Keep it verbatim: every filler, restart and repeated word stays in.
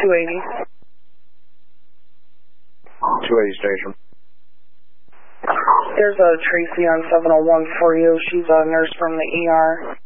two eighty. two eighty station. There's a Tracy on seven oh one for you. She's a nurse from the E R.